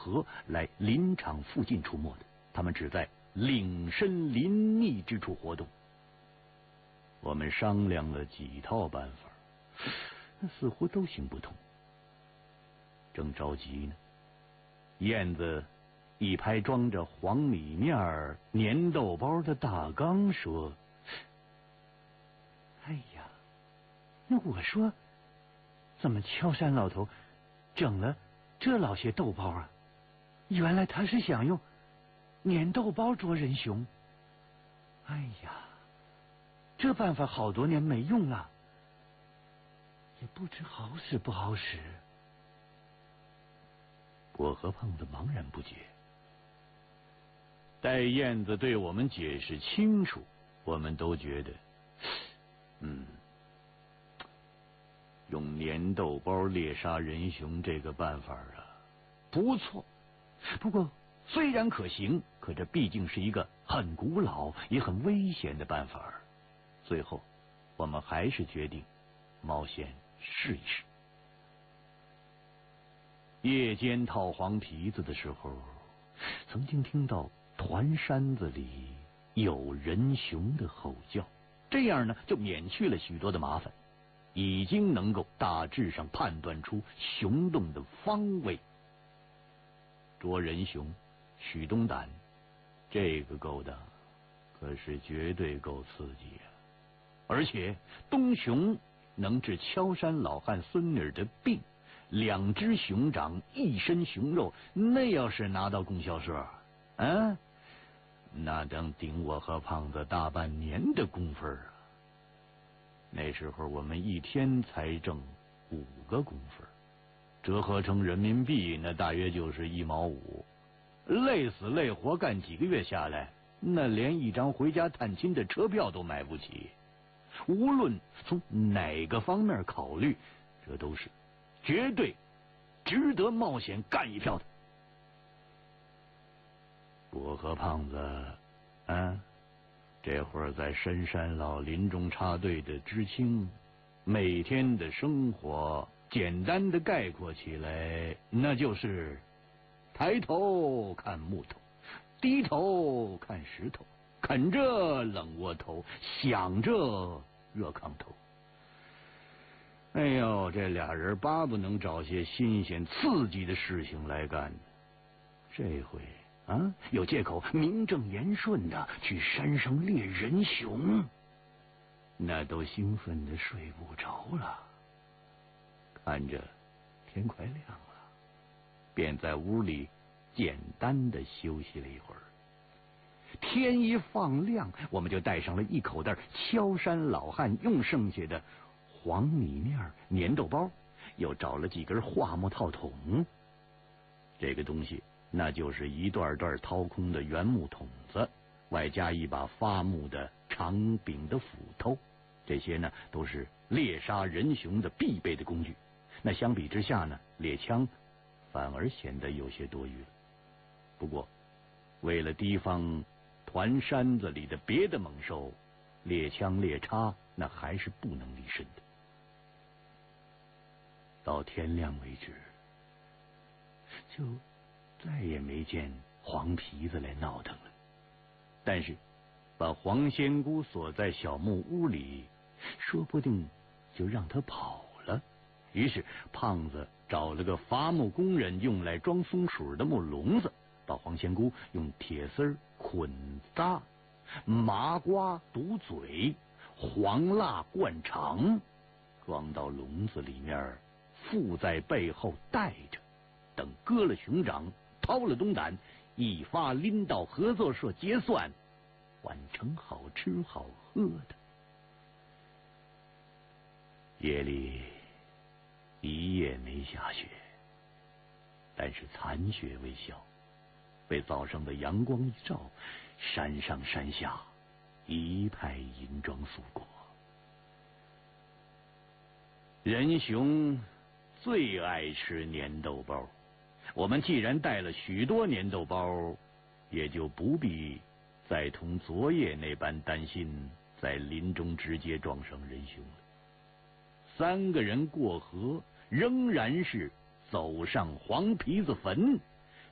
河来林场附近出没的，他们只在岭深林密之处活动。我们商量了几套办法，似乎都行不通。正着急呢，燕子一拍装着黄米面、粘豆包的大缸，说：“哎呀，那我说，怎么乔山老头整了这老些豆包啊？原来他是想用粘豆包捉人熊。哎呀，这办法好多年没用了，也不知好使不好使。”我和胖子茫然不解。待燕子对我们解释清楚，我们都觉得，用粘豆包猎杀人熊这个办法啊，不错。不过虽然可行，可这毕竟是一个很古老也很危险的办法。最后，我们还是决定冒险试一试。夜间套黄皮子的时候，曾经听到团山子里有人熊的吼叫，这样呢就免去了许多的麻烦，已经能够大致上判断出熊洞的方位。捉人熊、许东胆，这个勾当可是绝对够刺激啊！而且东熊能治敲山老汉孙女的病，2只熊掌，1身熊肉，那要是拿到供销社，那能顶我和胖子大半年的工分啊！那时候我们一天才挣5个工分，折合成人民币那大约就是1毛5，累死累活干几个月下来，那连一张回家探亲的车票都买不起。无论从哪个方面考虑，这都是绝对值得冒险干一票的。我和胖子，这会儿在深山老林中插队的知青，每天的生活简单的概括起来，那就是抬头看木头，低头看石头，啃着冷窝头，想着热炕头。哎呦，这俩人巴不能找些新鲜刺激的事情来干。这回有借口名正言顺的去山上猎人熊，那都兴奋的睡不着了。看着天快亮了，便在屋里简单的休息了一会儿。天一放亮，我们就带上了一口袋敲山老汉用剩下的黄米面、粘豆包，又找了几根桦木套筒。这个东西那就是一段段掏空的原木筒子，外加一把发木的长柄的斧头，这些呢都是猎杀人熊的必备的工具。那相比之下呢，猎枪反而显得有些多余了。不过为了提防团山子里的别的猛兽，猎枪猎叉那还是不能离身的。到天亮为止，就再也没见黄皮子来闹腾了。但是把黄仙姑锁在小木屋里，说不定就让他跑了。于是胖子找了个伐木工人用来装松鼠的木笼子，把黄仙姑用铁丝捆扎，麻瓜堵嘴，黄蜡灌肠，装到笼子里面，附在背后带着，等割了熊掌，掏了东胆，一发拎到合作社结算，换成好吃好喝的。夜里一夜没下雪，但是残雪未消，被早上的阳光一照，山上山下一派银装素裹。人熊最爱吃粘豆包，我们既然带了许多粘豆包，也就不必再同昨夜那般担心在林中直接撞上人熊了。3个人过河，仍然是走上黄皮子坟，